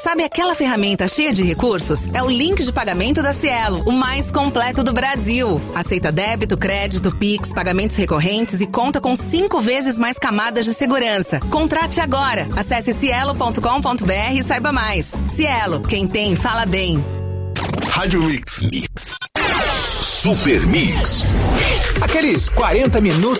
Sabe aquela ferramenta cheia de recursos? É o link de pagamento da Cielo, o mais completo do Brasil. Aceita débito, crédito, Pix, pagamentos recorrentes e conta com 5 vezes mais camadas de segurança. Contrate agora. Acesse cielo.com.br e saiba mais. Cielo, quem tem, fala bem. Rádio Mix. Super Mix. Aqueles 40 minutos